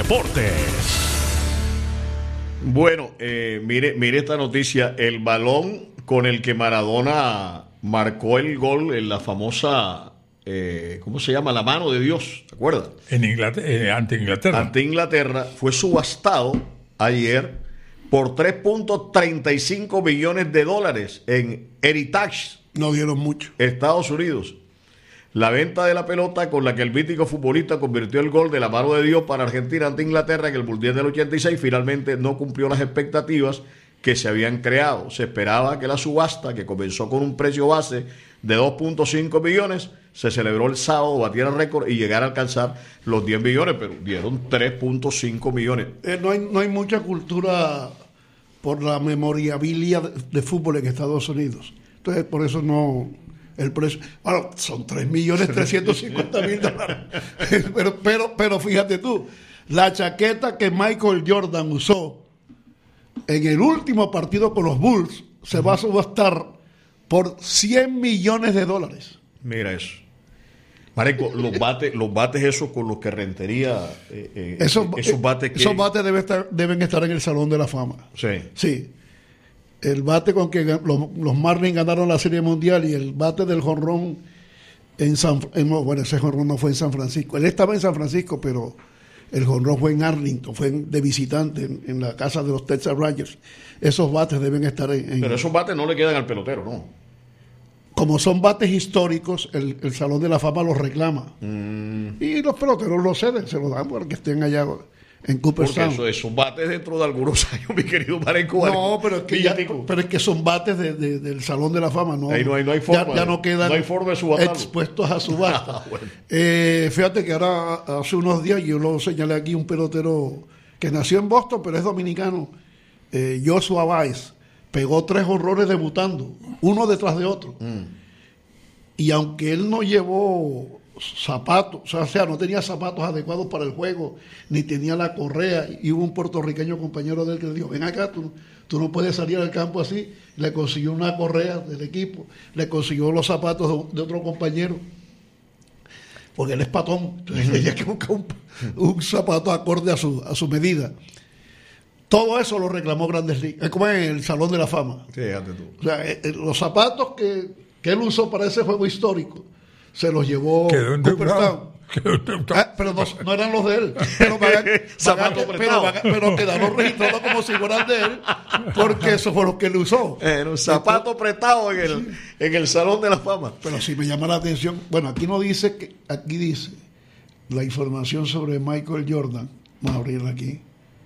Deportes. Bueno, mire esta noticia. El balón con el que Maradona marcó el gol en la famosa, ¿cómo se llama? La mano de Dios, ¿te acuerdas? En Inglaterra, ante Inglaterra. Ante Inglaterra, fue subastado ayer por $3.35 millones en Heritage. No dieron mucho. Estados Unidos. La venta de la pelota con la que el mítico futbolista convirtió el gol de la mano de Dios para Argentina ante Inglaterra en el Mundial del 86 finalmente no cumplió las expectativas que se habían creado. Se esperaba que la subasta, que comenzó con un precio base de 2.5 millones, se celebró el sábado, batiera récord y llegara a alcanzar los 10 millones, pero dieron 3.5 millones. No hay mucha cultura por la memorabilia de fútbol en Estados Unidos. Entonces, por eso no... El precio, bueno, son $3.350.000. pero fíjate tú, la chaqueta que Michael Jordan usó en el último partido con los Bulls se va a subastar por $100 millones. Mira eso. Marico, los bates esos con los que rentería esos bates que... Esos bates deben estar en el Salón de la Fama. Sí. El bate con que los Marlins ganaron la Serie Mundial y el bate del jonrón bueno, ese jonrón no fue en San Francisco. Él estaba en San Francisco, pero el jonrón fue en Arlington, fue de visitante en la casa de los Texas Rangers. Esos bates deben estar en... Pero esos bates no le quedan al pelotero, ¿no? Como son bates históricos, el Salón de la Fama los reclama. Y los peloteros los ceden, se los dan para que estén allá en Cooperstown. Porque esos bates dentro de algunos años, mi querido Marenco. No, pero es que son bates del Salón de la Fama. No, ahí no hay forma. Ya no quedan expuestos a subasta. Bueno. Fíjate que ahora, hace unos días, yo lo señalé aquí, un pelotero que nació en Boston, pero es dominicano, Joshua Baez, pegó 3 honrones debutando, uno detrás de otro. Y aunque él no llevó zapatos, o sea, no tenía zapatos adecuados para el juego, ni tenía la correa, y hubo un puertorriqueño compañero de él que le dijo, ven acá, tú no puedes salir al campo así. Le consiguió una correa del equipo, le consiguió los zapatos de otro compañero, porque él es patón, entonces tenía que buscar un zapato acorde a su medida. Todo eso lo reclamó Grandes Ligas, como en el Salón de la Fama. Fíjate tú. O sea, los zapatos que él usó para ese juego histórico se los llevó Cooperstown. Pero no eran los de él. Pero quedaron registrados como si fueran de él, porque eso fue lo que él usó. Un zapato apretado en el Salón de la Fama. Pero sí me llama la atención. Bueno, aquí no dice aquí dice la información sobre Michael Jordan. Vamos a abrirla aquí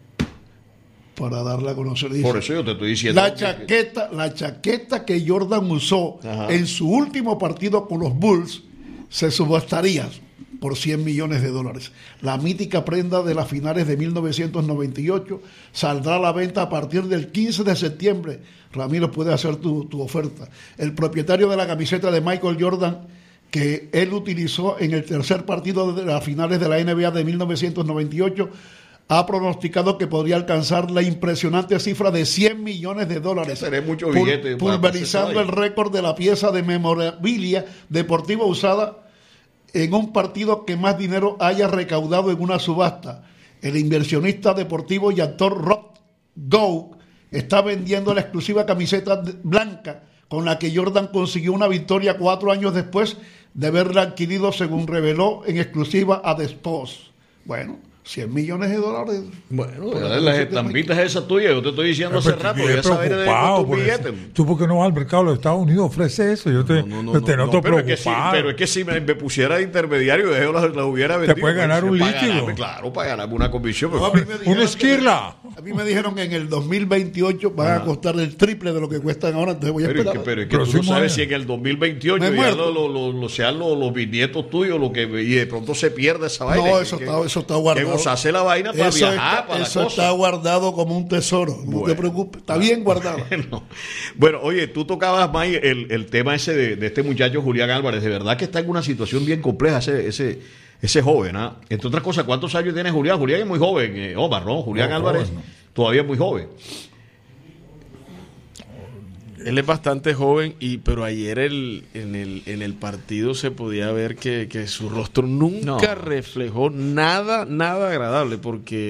para darla a conocer. Dice, por eso yo te estoy diciendo la chaqueta que Jordan usó en su último partido con los Bulls se subastaría por $100 millones. La mítica prenda de las finales de 1998 saldrá a la venta a partir del 15 de septiembre. Ramiro, puede hacer tu oferta. El propietario de la camiseta de Michael Jordan, que él utilizó en el tercer partido de las finales de la NBA de 1998, ha pronosticado que podría alcanzar la impresionante cifra de $100 millones. Seré mucho billete, pulverizando el récord de la pieza de memorabilia deportiva usada en un partido que más dinero haya recaudado en una subasta. El inversionista deportivo y actor Rob Gow está vendiendo la exclusiva camiseta blanca con la que Jordan consiguió una victoria 4 años después de haberla adquirido, según reveló en exclusiva a The Post. Bueno, $100 millones. Bueno, las estampitas esas tuyas, yo te estoy diciendo hace rato, ya sabes de tus billetes. ¿Tú por qué no vas al mercado de los Estados Unidos? Ofrece eso, yo te noto preocupado. Pero es que si me pusiera de intermediario, yo las hubiera vendido. Te puedes ganar un líquido. Claro, para ganarme una comisión. Una esquirla. A mí me dijeron que en el 2028 van a costar el triple de lo que cuestan ahora, entonces voy a esperar. Pero es que tú no sabes si en el 2028 ya sean los bisnietos tuyos y de pronto se pierde esa vaina. No, eso está guardado. Se hace la vaina para viajar, para eso está guardado como un tesoro, no te preocupes, está bien guardado. Bueno, oye, tú tocabas más el tema ese de este muchacho Julián Álvarez. De verdad que está en una situación bien compleja ese joven, ¿ah? Entre otras cosas, ¿cuántos años tiene Julián? Julián es muy joven, Omar, ¿no? Julián Álvarez joven, ¿no? Todavía es muy joven. Él es bastante joven, pero ayer en el partido se podía ver que su rostro nunca reflejó nada agradable, porque